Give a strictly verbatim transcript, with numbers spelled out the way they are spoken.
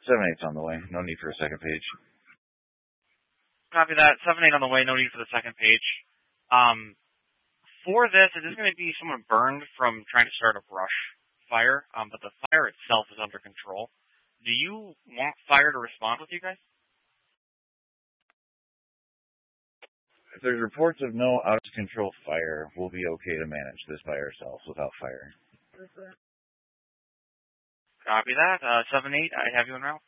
seven eight's on the way. No need for a second page. Copy that. seven eight on the way. No need for the second page. Um, for this, it is going to be someone burned from trying to start a brush fire, um, but the fire itself is under control. Do you want fire to respond with you guys? If there's reports of no out-of-control fire, we'll be okay to manage this by ourselves without fire. Copy that. Uh, seven eight, I have you en route.